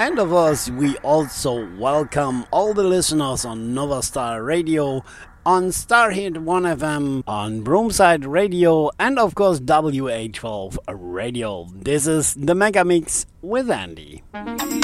And of course, we also welcome all the listeners on Nova Star Radio, on Starhit 1FM, on Broomside Radio, and of course WA12 Radio. This is the Mega Mix with Andy.